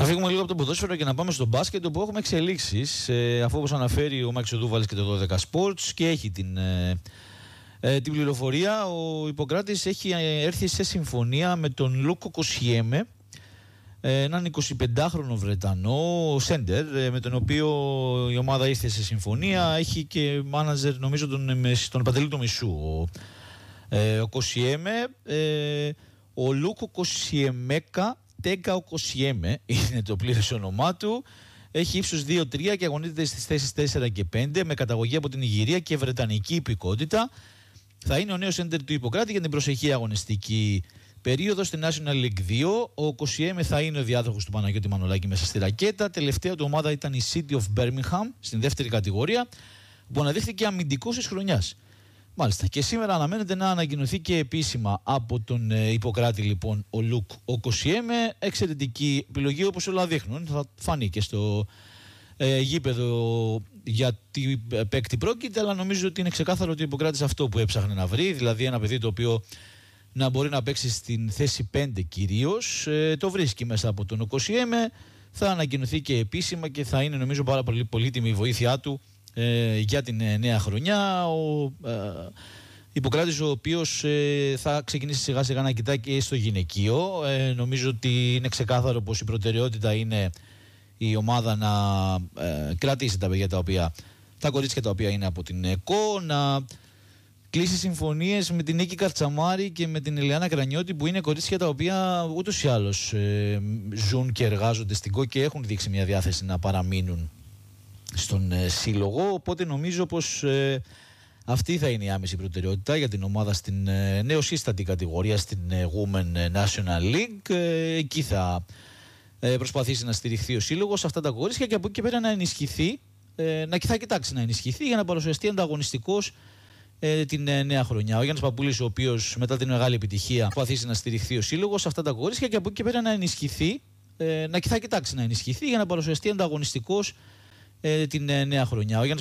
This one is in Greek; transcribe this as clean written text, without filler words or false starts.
Να φύγουμε λίγο από το ποδόσφαιρο και να πάμε στο μπάσκετ, όπου έχουμε εξελίξεις, αφού όπως αναφέρει ο Μάκης Οδούβαλης και το 12 Sports και έχει την πληροφορία, ο Ιπποκράτης έχει έρθει σε συμφωνία με τον Λούκο Κοσιέμε, έναν 25χρονο Βρετανό σέντερ, με τον οποίο η ομάδα ήρθε σε συμφωνία. Έχει και μάναζερ, νομίζω, τον Παντελή του Μισού ο Κοσιέμε. Ο Λούκο Κοσιεμέκα Τέγκα ο Κοσιέμε είναι το πλήρες όνομά του. Έχει ύψος 2-3 και αγωνίζεται στις θέσεις 4 και 5, με καταγωγή από την Ιγυρία και βρετανική υπηκότητα. Θα είναι ο νέος σέντερ του Ιπποκράτη για την προσεχή αγωνιστική περίοδο στη National League 2. Ο Κοσιέμε θα είναι ο διάδοχος του Παναγιώτη Μανολάκη μέσα στη ρακέτα. Τελευταία του ομάδα ήταν η City of Birmingham στην δεύτερη κατηγορία, που αναδείχθηκε αμυντικός της χρονιάς. Μάλιστα. Και σήμερα αναμένεται να ανακοινωθεί και επίσημα από τον Ιπποκράτη, λοιπόν, ο Λουκ ο Κοσιέμε. Εξαιρετική επιλογή, όπως όλα δείχνουν. Θα φανεί και στο γήπεδο για τι παίκτη πρόκειται, αλλά νομίζω ότι είναι ξεκάθαρο ότι ο Ιπποκράτης αυτό που έψαχνε να βρει, δηλαδή ένα παιδί το οποίο να μπορεί να παίξει στην θέση 5 κυρίως. Το βρίσκει μέσα από τον Κοσιέμε. Θα ανακοινωθεί και επίσημα και θα είναι, νομίζω, πάρα πολύ πολύτιμη η βοήθειά του για την νέα χρονιά. Ο Ιπποκράτης, ο οποίος θα ξεκινήσει σιγά σιγά να κοιτάει και στο γυναικείο. Νομίζω ότι είναι ξεκάθαρο πως η προτεραιότητα είναι η ομάδα να κρατήσει τα παιδιά τα κορίτσια τα οποία είναι από την ΕΚΟ, να κλείσει συμφωνίες με την Νίκη Καρτσαμάρη και με την Ελιάνα Κρανιώτη, που είναι κορίτσια τα οποία ούτως ή άλλως ζουν και εργάζονται στην ΚΟ και έχουν δείξει μια διάθεση να παραμείνουν στον σύλλογο. Οπότε νομίζω πως αυτή θα είναι η άμεση προτεραιότητα για την ομάδα στην νεοσύστατη κατηγορία, στην Women National League. Εκεί θα προσπαθήσει να στηριχθεί ο σύλλογος σε αυτά τα κορίτσια και από εκεί και πέρα να ενισχυθεί, θα κοιτάξει να ενισχυθεί για να παρουσιαστεί ανταγωνιστικός την νέα χρονιά. Ο Γιάννης Παπούλης, ο οποίος μετά την μεγάλη επιτυχία προσπαθήσει να στηριχθεί ο σύλλογος σε αυτά τα κορίτσια και από εκεί και πέρα να ενισχυθεί, θα κοιτάξει να ενισχυθεί για να παρουσιαστεί ανταγωνιστικός την νέα χρονιά.